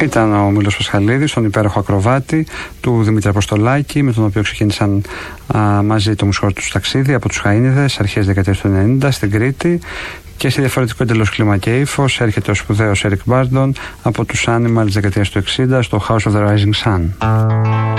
Ήταν ο Μήλος Πασχαλίδης, τον υπέροχο ακροβάτη του Δημήτρη Αποστολάκη, με τον οποίο ξεκίνησαν μαζί το μουσικό τους ταξίδι από τους Χαΐνιδες αρχές δεκαετίας του 90 στην Κρήτη, και σε διαφορετικό εντελώς κλίμα και ύφος έρχεται ο σπουδαίος Eric Burdon από τους Animals δεκαετίας του 60 στο House of the Rising Sun.